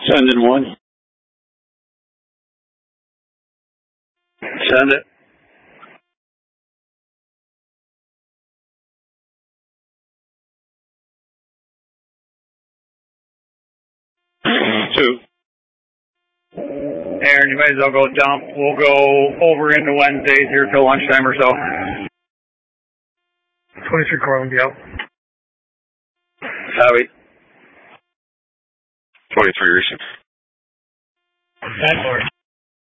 Sending one. Send it. Two. Aaron, you might as well go dump. We'll go over into Wednesdays here till lunchtime or so. 23 Cortland, yep. Copy. 23 recent. 10 Lord.